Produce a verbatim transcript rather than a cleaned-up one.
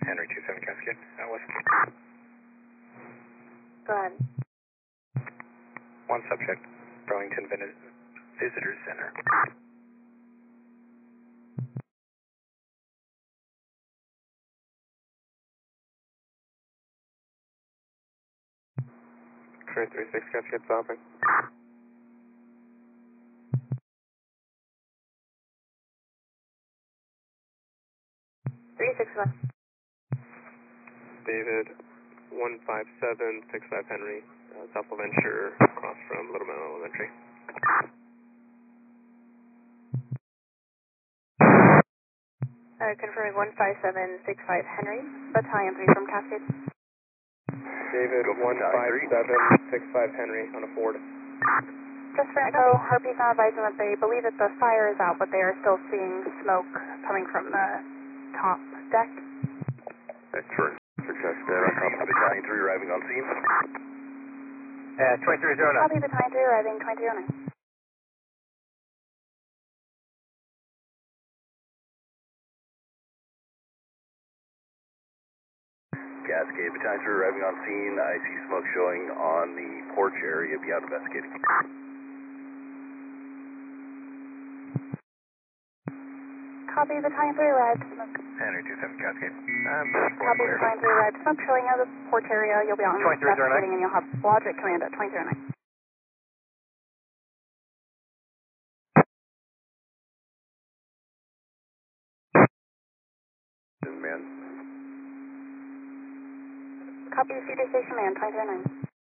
Henry two seven Cascade, uh, west. Go ahead. One subject, Burlington Vis- Visitor Center. Train three six Cascade stopping. three six one. David, one five seven six five Henry, uh, South Venture, across from Little Meadow Elementary. Uh, confirming one five seven six five Henry, Battalion three from Cascade. David, one five seven six five Henry on a Ford. Just for info, Harpy's now advising that they believe that the fire is out, but they are still seeing smoke coming from the top deck. Excellent. Success there. On top of Battalion three arriving on scene. Uh, twenty-three oh nine. Copy, Battalion three arriving, twenty-three oh nine. Cascade, Battalion three arriving on scene. I see smoke showing on the porch area. Be out investigating. Copy, Battalion three arrived, smoke. Henry two seven Cascade. Um, Copy, Battalion three arrived, smoke showing out of the porch area. You'll be out twenty-three oh nine. investigating and you'll have logic command at twenty-three oh nine. Man. Copy, Cedar Station Man, twenty-three oh nine.